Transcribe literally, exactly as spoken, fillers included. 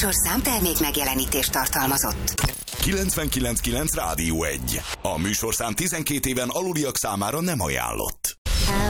műsorszám termék megjelenítést tartalmazott. kilencvenkilenc kilenc Rádió egy. A műsorszám tizenkét éven aluliak számára nem ajánlott.